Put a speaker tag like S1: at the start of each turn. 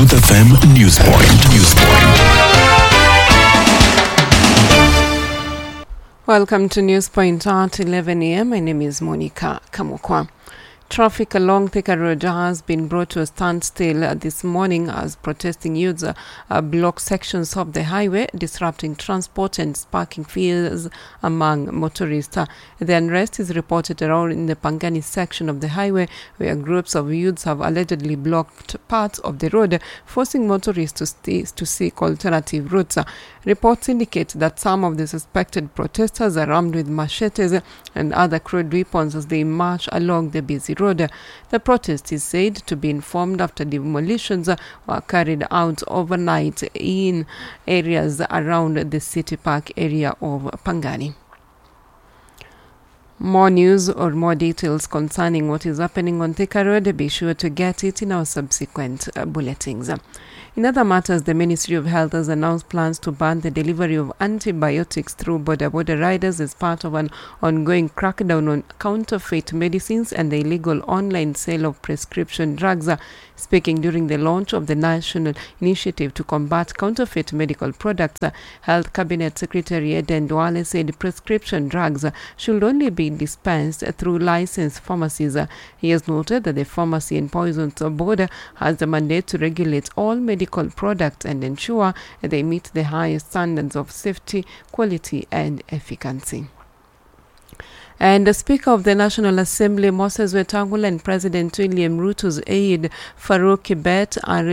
S1: Truth FM News Point.
S2: Welcome to News Point at 11 a.m. My name is Monica Kamukwa. Traffic along Thika Road has been brought to a standstill this morning as protesting youths block sections of the highway, disrupting transport and sparking fears among motorists. The unrest is reported around in the Pangani section of the highway, where groups of youths have allegedly blocked parts of the road, forcing motorists to seek alternative routes. Reports indicate that some of the suspected protesters are armed with machetes and other crude weapons as they march along the busy road. The protest is said to be informed after demolitions were carried out overnight in areas around the City Park area of Pangani. More news or more details concerning what is happening on Thika Road, be sure to get it in our subsequent bulletins. In other matters, the Ministry of Health has announced plans to ban the delivery of antibiotics through border riders as part of an ongoing crackdown on counterfeit medicines and the illegal online sale of prescription drugs. Speaking during the launch of the National Initiative to Combat Counterfeit Medical Products, Health Cabinet Secretary Eden Duale said prescription drugs should only be dispensed through licensed pharmacies. He has noted that the Pharmacy and Poisons Board has the mandate to regulate all medical products and ensure they meet the highest standards of safety, quality, and efficacy. And the Speaker of the National Assembly, Moses Wetangula, and President William Ruto's aide, Farouk Kibet, are